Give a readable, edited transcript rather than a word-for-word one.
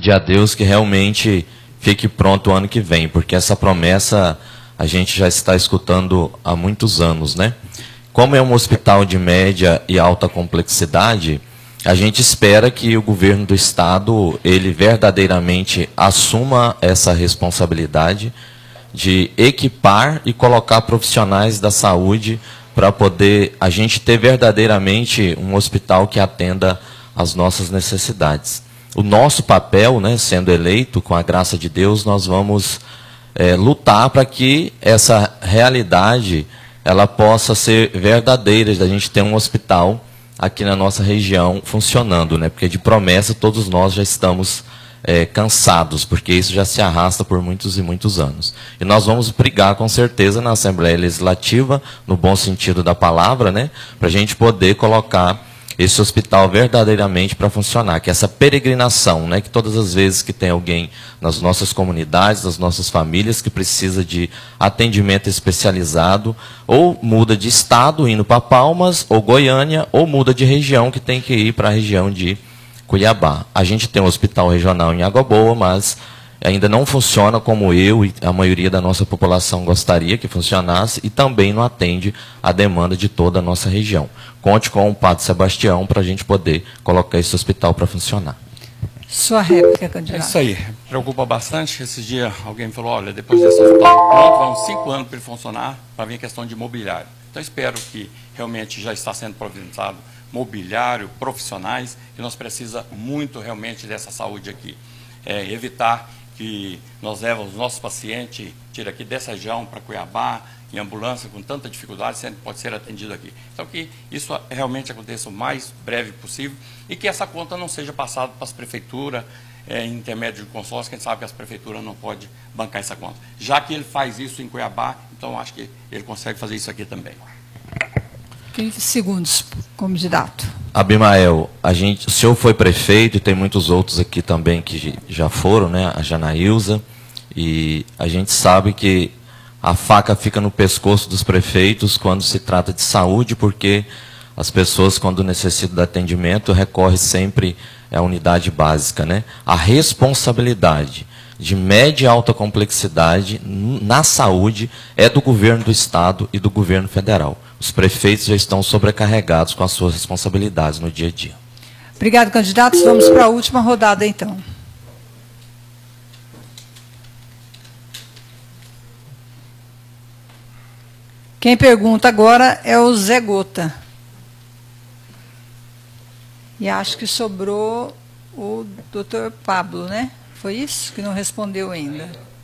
pedir a Deus que realmente fique pronto o ano que vem, porque essa promessa a gente já está escutando há muitos anos, né? Como é um hospital de média e alta complexidade, a gente espera que o governo do estado, ele verdadeiramente assuma essa responsabilidade de equipar e colocar profissionais da saúde para poder a gente ter verdadeiramente um hospital que atenda às nossas necessidades. O nosso papel, né, sendo eleito, com a graça de Deus, nós vamos lutar para que essa realidade ela possa ser verdadeira, da gente ter um hospital aqui na nossa região funcionando, né? Porque de promessa todos nós já estamos cansados, porque isso já se arrasta por muitos e muitos anos. E nós vamos brigar com certeza na Assembleia Legislativa, no bom sentido da palavra, né? Para a gente poder colocar esse hospital verdadeiramente para funcionar, que essa peregrinação, né, que todas as vezes que tem alguém nas nossas comunidades, nas nossas famílias, que precisa de atendimento especializado, ou muda de estado indo para Palmas, ou Goiânia, ou muda de região que tem que ir para a região de Cuiabá. A gente tem um hospital regional em Água Boa, mas ainda não funciona como eu e a maioria da nossa população gostaria que funcionasse e também não atende a demanda de toda a nossa região. Conte com o Padre Sebastião para a gente poder colocar esse hospital para funcionar. Sua réplica, candidato. É isso aí. Preocupa bastante. Esse dia alguém me falou, olha, depois desse hospital pronto, vão 5 anos para ele funcionar, para vir a questão de mobiliário. Então, espero que realmente já está sendo providenciado mobiliário, profissionais, que nós precisamos muito realmente dessa saúde aqui. Evitar que nós levamos os nossos pacientes, tira aqui dessa região para Cuiabá, em ambulância, com tanta dificuldade, sendo que pode ser atendido aqui. Então, que isso realmente aconteça o mais breve possível e que essa conta não seja passada para as prefeituras, em intermédio de consórcio, que a gente sabe que as prefeituras não podem bancar essa conta. Já que ele faz isso em Cuiabá, então acho que ele consegue fazer isso aqui também. 15 segundos, candidato. Abimael, o senhor foi prefeito e tem muitos outros aqui também que já foram, né? A Janaílza, e a gente sabe que a faca fica no pescoço dos prefeitos quando se trata de saúde, porque as pessoas, quando necessitam de atendimento, recorrem sempre à unidade básica, né? A responsabilidade de média e alta complexidade na saúde é do governo do estado e do governo federal. Os prefeitos já estão sobrecarregados com as suas responsabilidades no dia a dia. Obrigado, candidatos. Vamos para a última rodada, então. Quem pergunta agora é o Zé Gota. E acho que sobrou o doutor Pablo, né? Foi isso que não respondeu ainda.